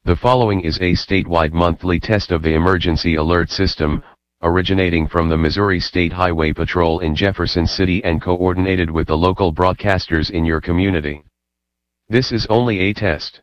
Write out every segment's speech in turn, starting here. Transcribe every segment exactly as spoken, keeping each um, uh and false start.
The following is a statewide monthly test of the emergency alert system, originating from the Missouri State Highway Patrol in Jefferson City and coordinated with the local broadcasters in your community. This is only a test.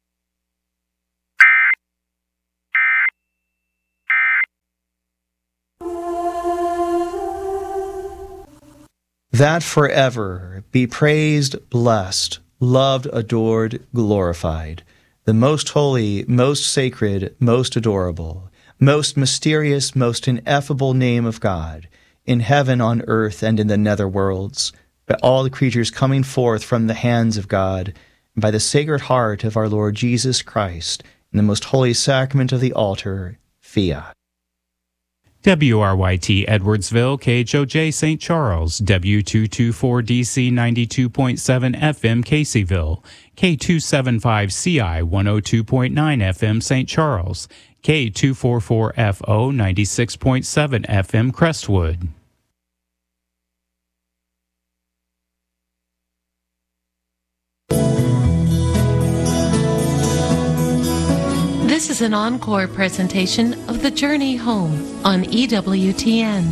That forever be praised, blessed, loved, adored, glorified, the most holy, most sacred, most adorable, most mysterious, most ineffable name of God, in heaven, on earth, and in the nether worlds, by all the creatures coming forth from the hands of God, and by the Sacred Heart of our Lord Jesus Christ, in the most holy sacrament of the altar, fiat. W R Y T Edwardsville, K H O J Saint Charles, W two twenty-four D C ninety-two point seven F M Caseyville, K two seventy-five C I one oh two point nine F M Saint Charles, K two forty-four F O ninety-six point seven F M Crestwood. This is an encore presentation of The Journey Home on E W T N.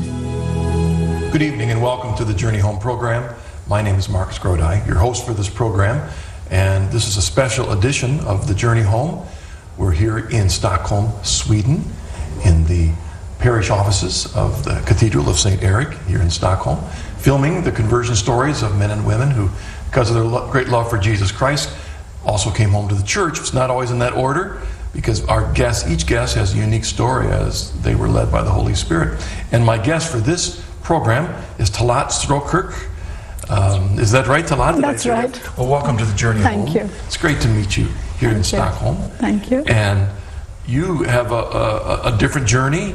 Good evening and welcome to the Journey Home program. My name is Marcus Grodi, your host for this program, and this is a special edition of the Journey Home. We're here in Stockholm, Sweden, in the parish offices of the Cathedral of Saint Eric here in Stockholm, filming the conversion stories of men and women who, because of their lo- great love for Jesus Christ, also came home to the church. It's not always in that order, because our guest, each guest has a unique story as they were led by the Holy Spirit. And my guest for this program is Talat Strokirk. Um, is that right, Talat? That's right. That? Well, welcome to the Journey Thank Home. you. It's great to meet you here Thank in you. Stockholm. Thank you. And you have a, a, a different journey.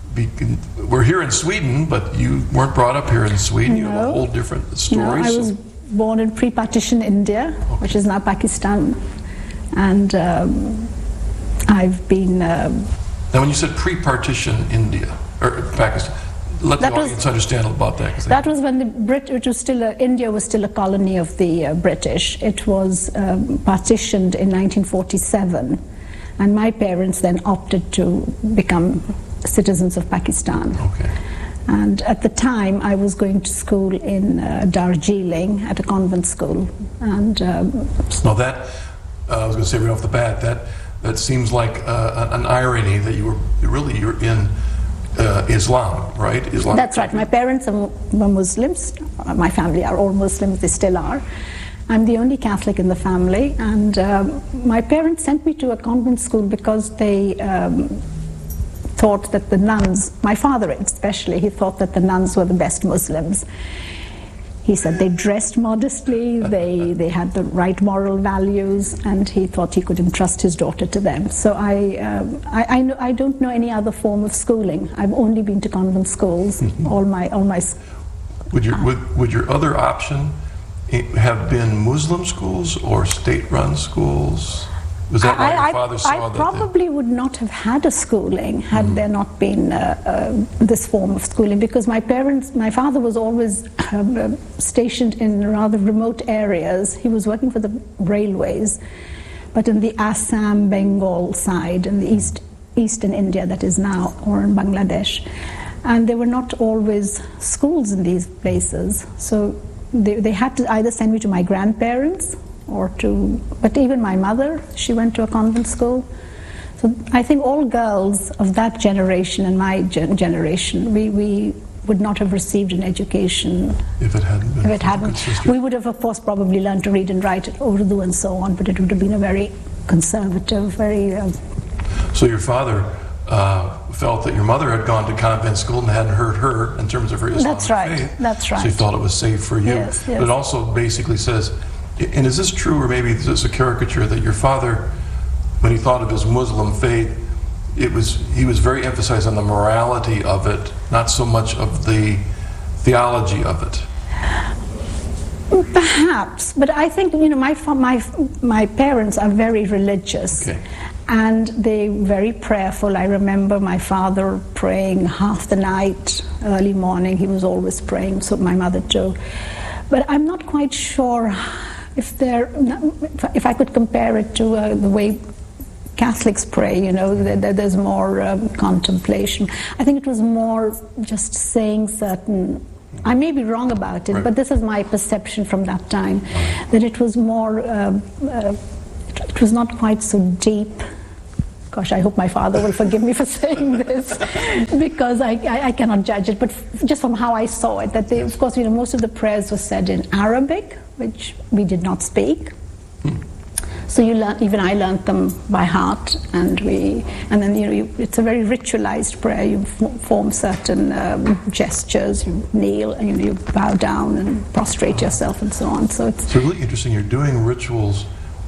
We're here in Sweden, but you weren't brought up here in Sweden. No. You have a whole different story. No, I was born in pre-partition India, okay. which is now Pakistan. And um, I've been... Um, now, when you said pre-partition India, or Pakistan, let the audience was, understand about that. That was when the Brit, it was still a, India was still a colony of the uh, British. It was um, partitioned in nineteen forty-seven, and my parents then opted to become citizens of Pakistan. Okay. And at the time, I was going to school in uh, Darjeeling at a convent school. And um, now that uh, I was going to say right off the bat that. That seems like uh, an irony that you were really you're in uh, Islam, right? Islam. That's right. My parents are Muslims. My family are all Muslims. They still are. I'm the only Catholic in the family, and um, my parents sent me to a convent school because they um, thought that the nuns, my father especially, he thought that the nuns were the best Muslims. He said they dressed modestly, they, they had the right moral values, and he thought he could entrust his daughter to them. So I, um, I, I, know, I don't know any other form of schooling. I've only been to convent schools. Mm-hmm. All my, all my. Would your, would, would your other option have been Muslim schools or state-run schools? Was that why your father saw I that? I probably they... would not have had a schooling had mm. there not been uh, uh, this form of schooling, because my parents, my father was always uh, stationed in rather remote areas. He was working for the railways, but in the Assam, Bengal side, in the east, eastern India that is now, or in Bangladesh. And there were not always schools in these places. So they, they had to either send me to my grandparents, or to, but even my mother, she went to a convent school. So I think all girls of that generation and my gen- generation, we, we would not have received an education. If it hadn't been. If it hadn't. We would have, of course, probably learned to read and write Urdu and so on, but it would have been a very conservative, very... Uh, so your father uh, felt that your mother had gone to convent school and hadn't hurt her in terms of her Islamic That's right, faith. that's right. So he thought it was safe for you. Yes, yes. But it also basically says, and is this true, or maybe is this a caricature, that your father, when he thought of his Muslim faith, it was he was very emphasized on the morality of it, not so much of the theology of it? Perhaps, but I think, you know, my my my parents are very religious. Okay. And they very prayerful. I remember my father praying half the night, early morning. He was always praying, so my mother too. But I'm not quite sure if there, if I could compare it to uh, the way Catholics pray, you know, there, there's more um, contemplation. I think it was more just saying certain, I may be wrong about it, right. but this is my perception from that time, that it was more, uh, uh, it was not quite so deep. Gosh, I hope my father will forgive me for saying this, because I, I, I cannot judge it, but just from how I saw it, that they, of course, you know, most of the prayers were said in Arabic, which we did not speak. Hmm. So you learn, even I learned them by heart, and we, and then you know, you, it's a very ritualized prayer. You f- form certain um, gestures. You kneel, and you, you bow down and prostrate yourself, and so on. So it's, it's really interesting. You're doing rituals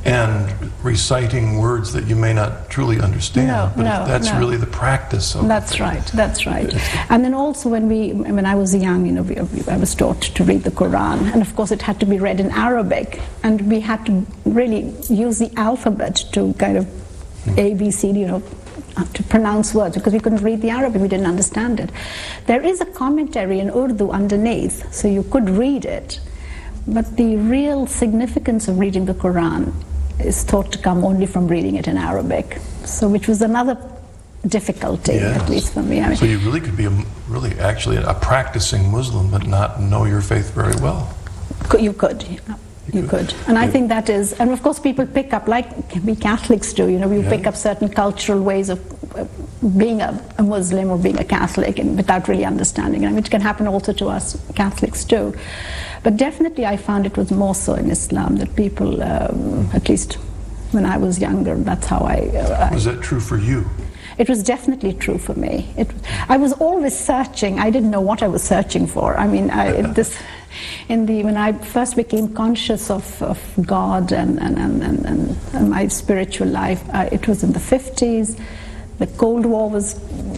and reciting words that you may not truly understand, no, but no, that's no. really the practice of That's it. right, that's right. And then also when we, when I was young, you know, we, I was taught to read the Quran, and of course it had to be read in Arabic, and we had to really use the alphabet to kind of A, B, C, D, you know, to pronounce words, because we couldn't read the Arabic, we didn't understand it. There is a commentary in Urdu underneath, so you could read it, but the real significance of reading the Quran is thought to come only from reading it in Arabic, so which was another difficulty, yes. at least for me. I mean, so you really could be a, really actually a practicing Muslim but not know your faith very well. You could, yeah. You, you could. could. And yeah. I think that is, and of course people pick up, like we Catholics do, you know, you yeah. pick up certain cultural ways of uh, being a, a Muslim or being a Catholic, and without really understanding it. I mean, it can happen also to us Catholics too. But definitely I found it was more so in Islam that people, um, at least when I was younger, that's how I... Uh, was that true for you? It was definitely true for me. It, I was always searching. I didn't know what I was searching for. I mean, I, it, this, in the when I first became conscious of, of God and, and, and, and, and my spiritual life, uh, it was in the fifties. The Cold War was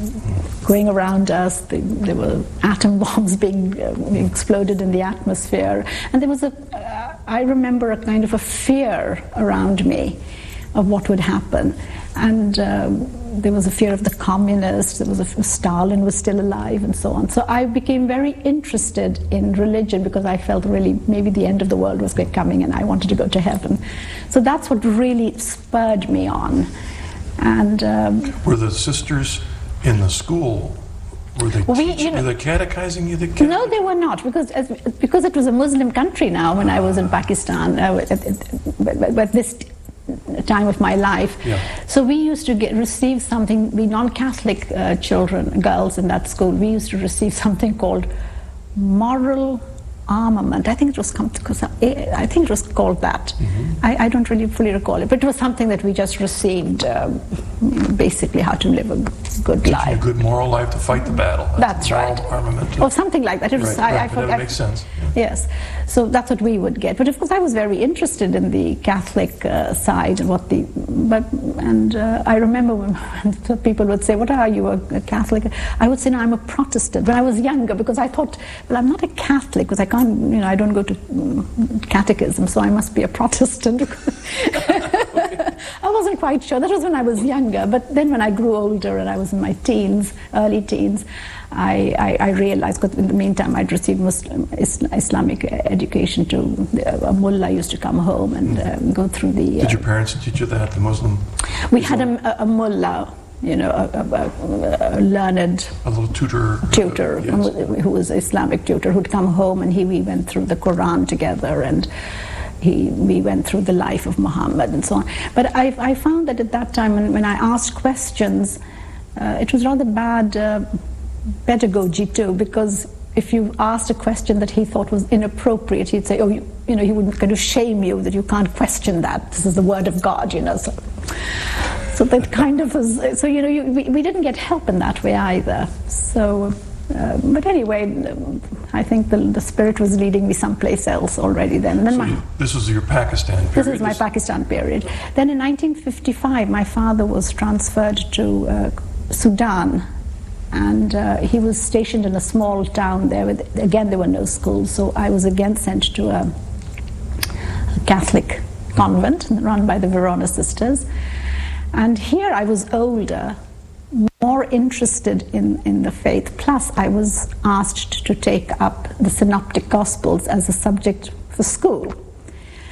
going around us. The, there were atom bombs being, uh, being exploded in the atmosphere. And there was a, uh, I remember a kind of a fear around me of what would happen. And um, there was a fear of the communists, there was a, Stalin was still alive, and so on. So I became very interested in religion because I felt really maybe the end of the world was coming and I wanted to go to heaven. So that's what really spurred me on. And um, were the sisters in the school, were they, we, teaching, you know, were they catechizing you? The Catholic? No, they were not, because as, because it was a Muslim country now when I was in Pakistan, uh, but, but this time of my life. Yeah. So we used to get receive something, we non-Catholic uh, children, girls in that school, we used to receive something called moral armament. I think it was because I think it was called that. Mm-hmm. I, I don't really fully recall it, but it was something that we just received, um, basically how to live a good Teaching life, a good moral life to fight the battle. That's, that's right. Armament. Or something like that. It was, right, I, right, I but forgot. that makes sense. Yes, so that's what we would get. But of course, I was very interested in the Catholic uh, side and what the. But and uh, I remember when, when people would say, "What are you, a, a Catholic?" I would say, "No, I'm a Protestant." When I was younger, because I thought, "Well, I'm not a Catholic because I can't, you know, I don't go to catechism, so I must be a Protestant." I wasn't quite sure. That was when I was younger. But then when I grew older and I was in my teens, early teens, I, I, I realized, because in the meantime I'd received Muslim, Islamic education too. A mullah used to come home and uh, go through the... Uh, Did your parents teach you that, the Muslim? We Islam? had a, a mullah, you know, a, a, a learned... A little tutor. Tutor, uh, yes. who was an Islamic tutor, who'd come home and he, we went through the Quran together, and he, we went through the life of Muhammad and so on. But I, I found that at that time, when, when I asked questions, uh, it was rather bad uh, pedagogy too, because if you asked a question that he thought was inappropriate, he'd say, oh, you, you know, he would kind of shame you that you can't question that. This is the word of God, you know. So, so that kind of was, so, you know, you, we, we didn't get help in that way either. So, uh, but anyway, I think the, the spirit was leading me someplace else already then. And then so my, you, this was your Pakistan period? This is my this... Pakistan period. Then in nineteen fifty-five, my father was transferred to uh, Sudan. And uh, he was stationed in a small town there. With, again, there were no schools, so I was again sent to a, a Catholic convent run by the Verona Sisters. And here I was older, more interested in, in the faith. Plus, I was asked to take up the Synoptic Gospels as a subject for school.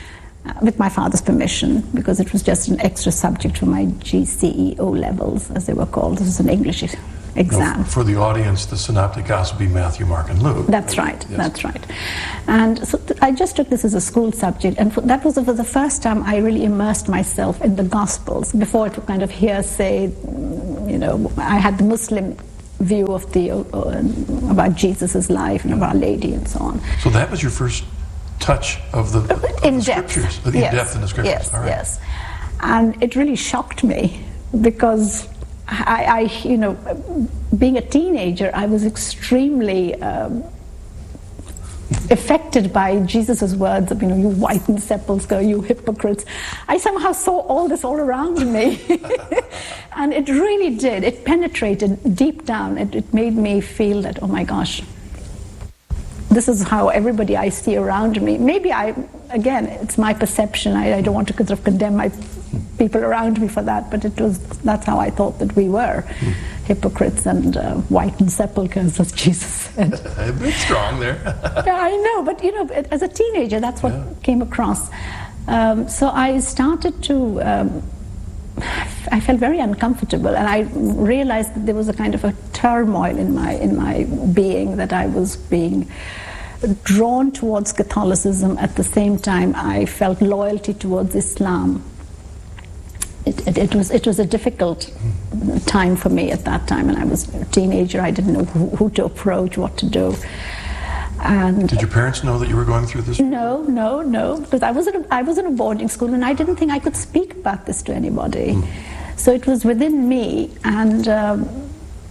uh, with my father's permission, because it was just an extra subject for my G C E O levels, as they were called. This was an English exam. Now, for the audience, the Synoptic Gospel would be Matthew, Mark, and Luke. That's right, yes. That's right. And so th- I just took this as a school subject, and for, that was for the first time I really immersed myself in the Gospels. Before it was kind of hearsay, you know, I had the Muslim view of the, uh, about Jesus' life and of Our Lady and so on. So that was your first touch of the, of in the depth. scriptures, in Yes. depth in the scriptures. Yes, All right. yes. And it really shocked me, because I, I, you know, being a teenager, I was extremely um, affected by Jesus' words of, you know, you whitened sepulchre, you hypocrites. I somehow saw all this all around me. And it really did. It penetrated deep down. It, it made me feel that, oh my gosh, this is how everybody I see around me. Maybe I, again, it's my perception. I, I don't want to sort of condemn my people around me for that, but it was, that's how I thought that we were. Mm. Hypocrites and uh, whitened sepulchres, as Jesus said. A bit strong there. Yeah, I know, but you know, as a teenager, that's what yeah. came across. Um, so I started to, um, I felt very uncomfortable, and I realized that there was a kind of a turmoil in my in my being, that I was being drawn towards Catholicism. At the same time, I felt loyalty towards Islam. It, it, it was it was a difficult time for me at that time, and I was a teenager. I didn't know who, who to approach, what to do. And did your parents know that you were going through this? No, no, no, because I was in a, I was in a boarding school, and I didn't think I could speak about this to anybody. Mm. So it was within me, and um,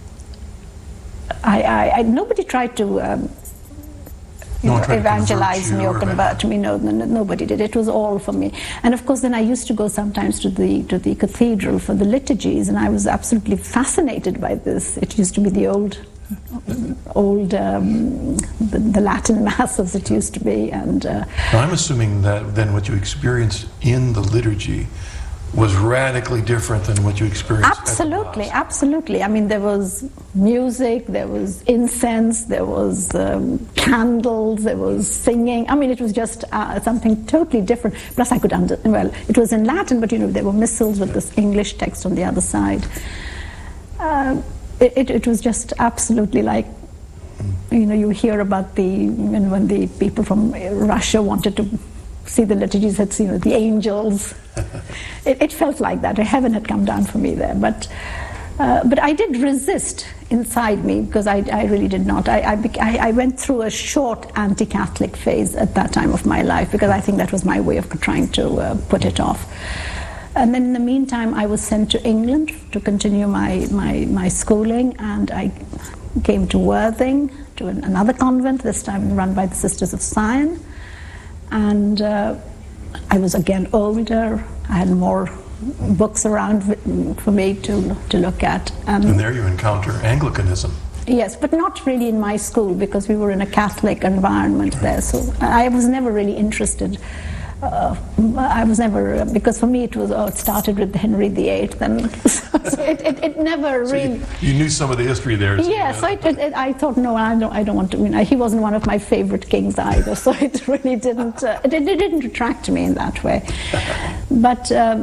I, I, I nobody tried to. Um, You no know, evangelize me or convert me. No, no, nobody did. It was all for me. And of course, then I used to go sometimes to the to the cathedral for the liturgies, and I was absolutely fascinated by this. It used to be the old, old, um, the, the Latin Mass, as it used to be. And uh, now, I'm assuming that then what you experienced in the liturgy was radically different than what you experienced absolutely, at the absolutely. I mean, there was music, there was incense, there was um, candles, there was singing. I mean, it was just uh, something totally different. Plus, I could under well, it was in Latin, but you know, there were missals with this English text on the other side. Uh, it, it, it was just absolutely like, you know, you hear about the when, when the people from Russia wanted to see the liturgies, had seen, you know, the angels. It, it felt like that. Heaven had come down for me there. But uh, but I did resist inside me, because I, I really did not. I, I, I went through a short anti-Catholic phase at that time of my life, because I think that was my way of trying to uh, put it off. And then in the meantime, I was sent to England to continue my, my, my schooling, and I came to Worthing, to an, another convent, this time run by the Sisters of Sion. And uh, I was again older. I had more books around for me to to look at. Um, and there you encounter Anglicanism. Yes, but not really in my school, because we were in a Catholic environment there. So I was never really interested. Uh, I was never, because for me it was, oh, it started with Henry the Eighth, and so it, it, it never so really... You, you knew some of the history there. So yeah, so it, it, I thought, no, I don't, I don't want to, I mean, he wasn't one of my favorite kings either, so it really didn't, uh, it, it didn't attract me in that way. But um,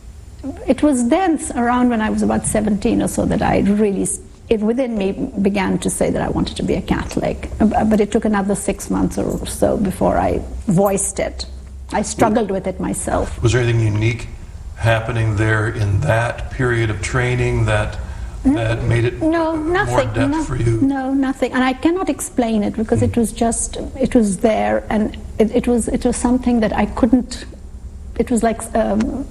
it was then, around when I was about seventeen or so, that I really, it within me began to say that I wanted to be a Catholic. But it took another six months or so before I voiced it. I struggled with it myself. Was there anything unique happening there in that period of training that that made it no, nothing, more depth no, for you? No, nothing. And I cannot explain it, because mm. it was just, it was there, and it, it was it was something that I couldn't, it was like um,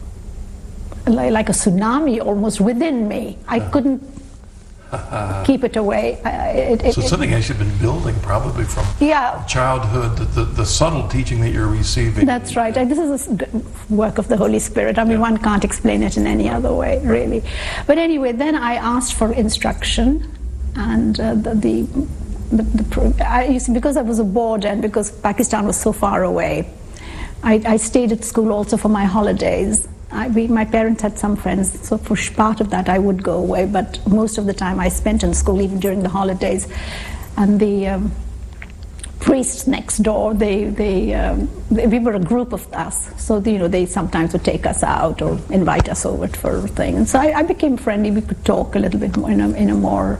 like a tsunami almost within me. I uh. couldn't keep it away. It, it, so something actually been building probably from yeah. childhood, the, the, the subtle teaching that you're receiving. That's right. This is a work of the Holy Spirit. I mean, yeah. one can't explain it in any other way, really. But anyway, then I asked for instruction, and uh, the, the, the, the I used to, because I was a boarder and because Pakistan was so far away, I, I stayed at school also for my holidays. I, we, my parents had some friends, so for part of that I would go away, but most of the time I spent in school, even during the holidays. And the um, priests next door, they, they, um, they, we were a group of us, so you know they sometimes would take us out or invite us over for a thing, and so I, I became friendly. We could talk a little bit more in a, in a more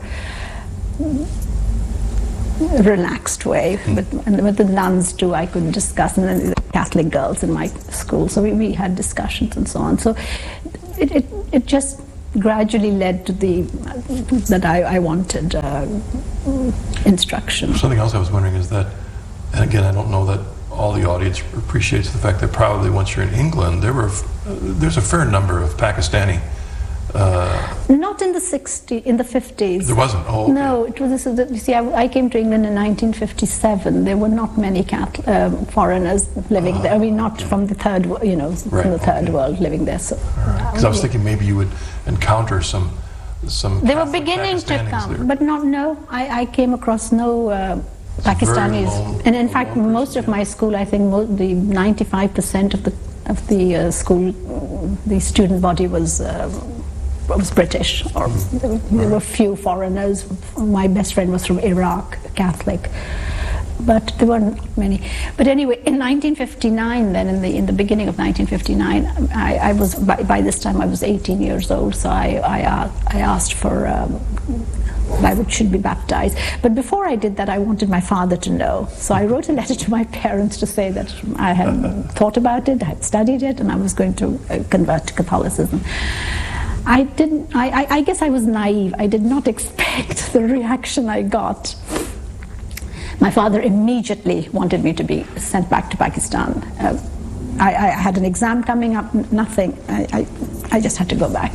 relaxed way, but and with the nuns too, I could discuss, and then the Catholic girls in my school, so we, we had discussions and so on. So it it, it just gradually led to the that I, I wanted uh, instruction. Something else I was wondering is that, and again, I don't know that all the audience appreciates the fact that probably once you're in England, there were uh, there's a fair number of Pakistani. Uh, Not in the sixties, in the fifties. There wasn't. Oh, okay. No, it was. You see, I, I came to England in nineteen fifty-seven. There were not many cat, um, foreigners living uh, there. I mean, not okay. from the third, you know, right, from the third okay. world living there. So, because right. I was thinking maybe you would encounter some, some. They Catholic were beginning to come, there. but not. No, I, I came across no uh, Pakistanis, lone, and in fact, person, most of yeah. my school, I think, mo the ninety-five percent of the of the uh, school, the student body was. Uh, was British, or there, there were few foreigners. My best friend was from Iraq, Catholic, but there weren't many. But anyway, in nineteen fifty-nine, then in the in the beginning of nineteen fifty-nine, I, I was by, by this time I was eighteen years old. So I I, I asked for um, I should be baptized. But before I did that, I wanted my father to know. So I wrote a letter to my parents to say that I had thought about it, I had studied it, and I was going to uh, convert to Catholicism. I didn't, I, I, I guess I was naive. I did not expect the reaction I got. My father immediately wanted me to be sent back to Pakistan. Uh, I, I had an exam coming up, nothing. I, I, I just had to go back.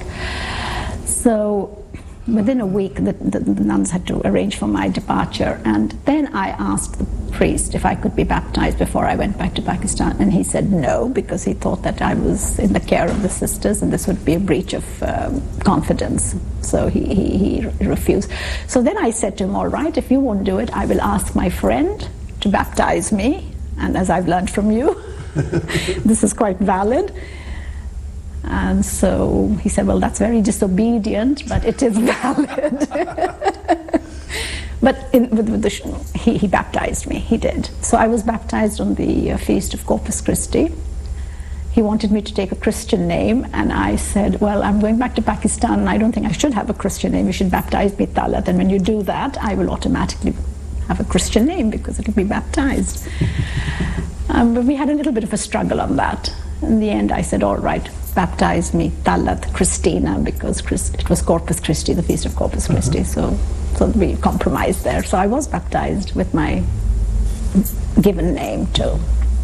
So within a week, the, the, the nuns had to arrange for my departure. And then I asked the priest if I could be baptized before I went back to Pakistan, and he said no, because he thought that I was in the care of the sisters and this would be a breach of um, confidence. So he, he, he refused. So then I said to him, all right, if you won't do it, I will ask my friend to baptize me, and as I've learned from you, this is quite valid. And so he said, well, that's very disobedient, but it is valid. But in, with, with the, he, he baptized me, he did. So I was baptized on the uh, feast of Corpus Christi. He wanted me to take a Christian name, and I said, well, I'm going back to Pakistan, and I don't think I should have a Christian name. You should baptize me Talat, and when you do that, I will automatically have a Christian name because it'll be baptized. um, but we had a little bit of a struggle on that. In the end, I said, all right, baptize me Talat Christina, because Christ, it was Corpus Christi, the feast of Corpus Christi. Uh-huh. So. So we compromised there. So I was baptized with my given name too.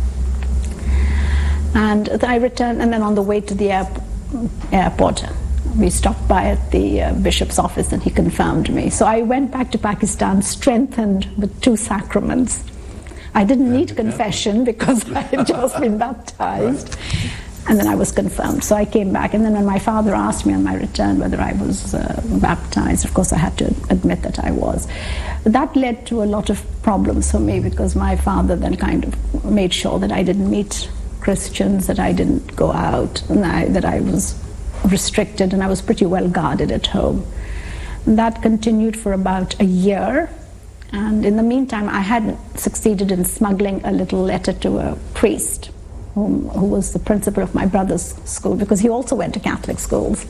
And I returned, and then on the way to the air, airport, we stopped by at the uh, bishop's office, and he confirmed me. So I went back to Pakistan strengthened with two sacraments. I didn't need confession because I had just been baptized. And then I was confirmed. So I came back, and then when my father asked me on my return whether I was uh, baptized, of course I had to admit that I was. But that led to a lot of problems for me, because my father then kind of made sure that I didn't meet Christians, that I didn't go out, and I, that I was restricted, and I was pretty well guarded at home. And that continued for about a year. And in the meantime, I had succeeded in smuggling a little letter to a priest, Whom, who was the principal of my brother's school, because he also went to Catholic schools.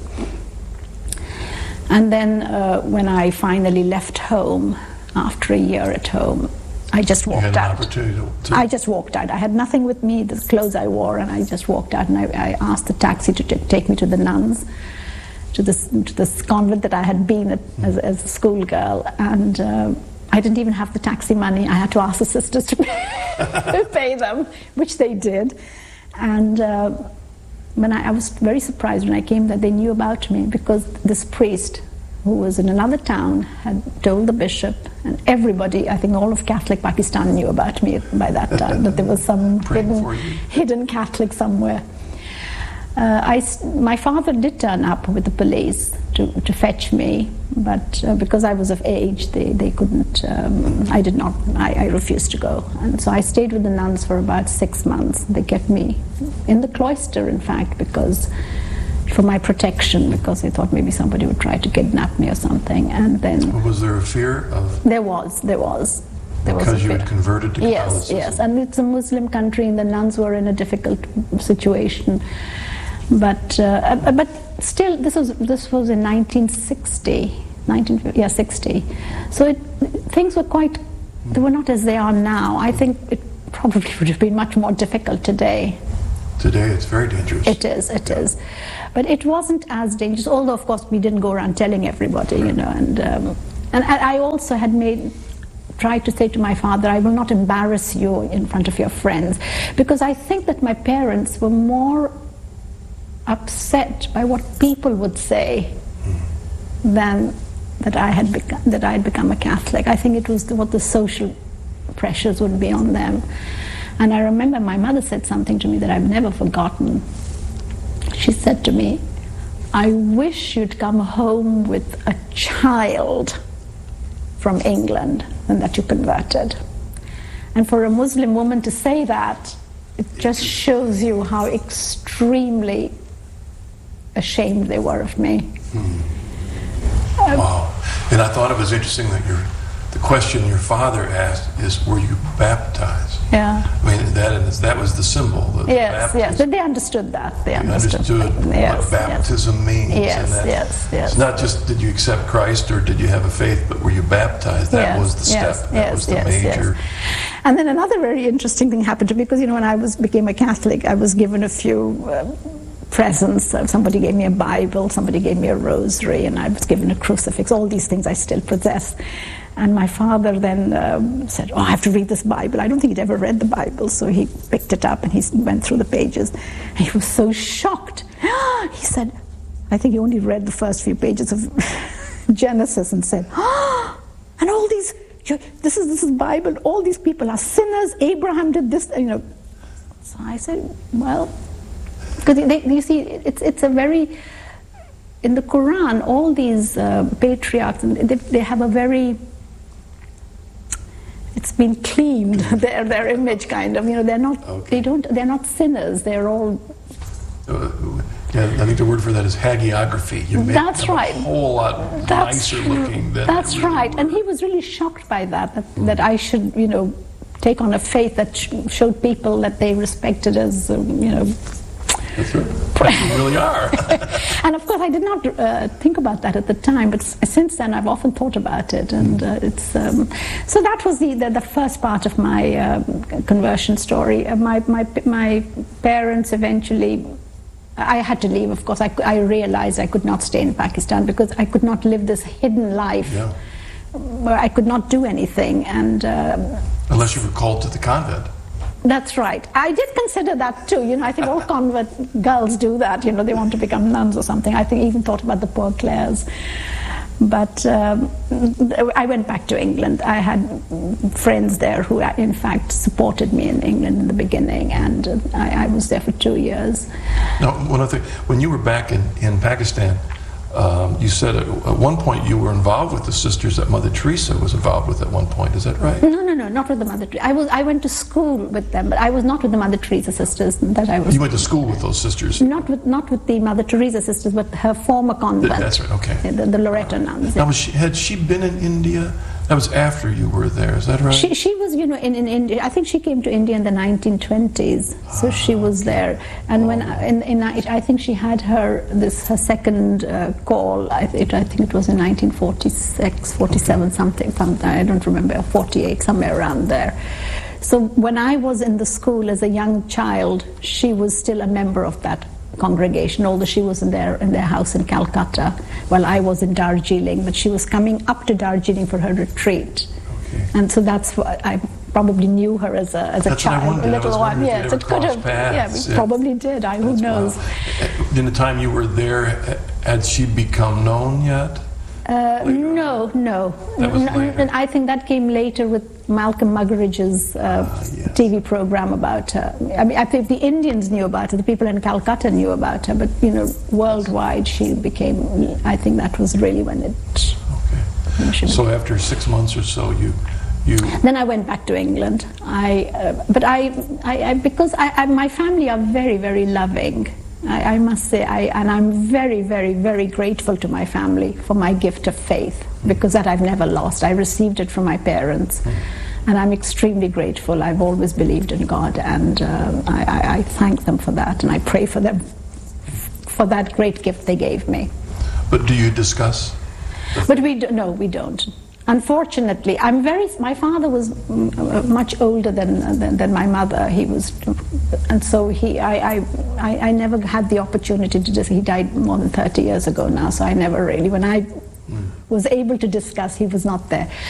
And then uh, when I finally left home, after a year at home, I just walked you had an out. Opportunity to, to... I just walked out. I had nothing with me, the clothes I wore, and I just walked out, and I, I asked the taxi to t take me to the nuns, to this, to this convent that I had been at mm. as, as a schoolgirl, and uh, I didn't even have the taxi money. I had to ask the sisters to pay, pay them, which they did. And uh, when I, I was very surprised when I came that they knew about me, because this priest, who was in another town, had told the bishop, and everybody, I think all of Catholic Pakistan knew about me by that time, that there was some hidden, hidden Catholic somewhere. Uh, I, my father did turn up with the police to, to fetch me, but uh, because I was of age, they, they couldn't, um, I did not, I, I refused to go. And so I stayed with the nuns for about six months. They kept me in the cloister, in fact, because for my protection, because they thought maybe somebody would try to kidnap me or something. And then... Was there a fear of... There was, there was. There was Because a you fear. had converted to Yes, Catholicism. yes, and it's a Muslim country, and the nuns were in a difficult situation. But uh, but still, this was this was in nineteen sixty, nineteen yeah sixty. So it, things were quite. They were not as they are now. I think it probably would have been much more difficult today. Today it's very dangerous. It is, it is. But it wasn't as dangerous, although of course we didn't go around telling everybody, you know. And um, and I also had made. tried to say to my father, I will not embarrass you in front of your friends, because I think that my parents were more upset by what people would say than that I had become that I had become a Catholic. I think it was the, what the social pressures would be on them. And I remember my mother said something to me that I've never forgotten. She said to me, I wish you'd come home with a child from England and that you converted. And for a Muslim woman to say that, it just shows you how extremely ashamed they were of me. Hmm. Um, wow. And I thought it was interesting that your, the question your father asked is, were you baptized? Yeah. I mean, that is, that was the symbol. The yes, baptism. yes. But they understood that. They You understood, understood what yes, baptism yes. means. Yes, and that yes, yes. It's not just did you accept Christ or did you have a faith, but were you baptized? That yes, was the step. Yes, that yes, was the yes, major. Yes. And then another very interesting thing happened to me, because, you know, when I was became a Catholic, I was given a few uh, presents. Uh, somebody gave me a Bible, somebody gave me a rosary, and I was given a crucifix. All these things I still possess. And my father then um, said, oh, I have to read this Bible. I don't think he'd ever read the Bible, so he picked it up and he went through the pages. And he was so shocked. He said, I think he only read the first few pages of Genesis and said, oh, and all these, this is, this is Bible, all these people are sinners, Abraham did this, you know. So I said, well, because you see, it's, it's a very, in the Quran, all these uh, patriarchs, they, they have a very, it's been cleaned, their their image kind of, you know, they're not, okay. they don't, they're not sinners, they're all. Uh, yeah, I think the word for that is hagiography. You make That's them right. a whole lot That's nicer true. looking than That's they really right, were. and he was really shocked by that, that, that I should, you know, take on a faith that sh showed people that they respected as, um, you know. That's right. You really are. And of course, I did not uh, think about that at the time, but s since then I've often thought about it, and uh, it's um, so that was the, the the first part of my uh, conversion story. Uh, my my my parents eventually. I had to leave, of course. I, I realized I could not stay in Pakistan because I could not live this hidden life Yeah. where I could not do anything, and. Uh, Unless you were called to the convent. That's right. I did consider that too. You know, I think all convert girls do that. You know, they want to become nuns or something. I think I even thought about the poor Clares. But um, I went back to England. I had friends there who, in fact, supported me in England in the beginning, and uh, I, I was there for two years. Now, one other thing, when you were back in, in Pakistan, um, you said at, at one point you were involved with the sisters that Mother Teresa was involved with at one point. Is that right? No, no, no, not with the Mother Teresa. I was. I went to school with them, but I was not with the Mother Teresa sisters. That I was. You went to school with those sisters? Not with not with the Mother Teresa sisters, but her former convent. That's right. Okay. The, the Loreto nuns. Now, was she, had she been in India? That was after you were there. Is that right? She she was, you know, in, in India. I think she came to India in the nineteen twenties, so ah, she was okay. there. And oh. when in, in I think she had her this her second uh, call. I, it, I think it was in nineteen forty-six, forty-seven, okay. something, something. I don't remember, forty-eight, somewhere around there. So when I was in the school as a young child, she was still a member of that congregation, although she was in their in their house in Calcutta while I was in Darjeeling, but she was coming up to Darjeeling for her retreat. Okay. And so that's what I probably knew her as a as a that's child, a little one. Yes, it could have. Paths. Yeah, we probably did. I who knows. Wow. In the time you were there, had she become known yet? Uh, no, no. That was no, later. And I think that came later with Malcolm Muggeridge's uh, ah, yes. T V program about her. I mean, I think the Indians knew about her, the people in Calcutta knew about her, but, you know, worldwide she became, I think that was really when it... Okay. When so after six months or so, you... you then I went back to England. I, uh, but I, I, I because I, I, my family are very, very loving. I, I must say, I, and I'm very, very, very grateful to my family for my gift of faith, because that I've never lost. I received it from my parents. And I'm extremely grateful. I've always believed in God, and uh, I, I, I thank them for that, and I pray for them for that great gift they gave me. But do you discuss? But we do, no, we don't. Unfortunately, I'm very. My father was mm, much older than, than than my mother. He was, and so he. I, I I I never had the opportunity to just. He died more than thirty years ago now. So I never really. When I was able to discuss, he was not there.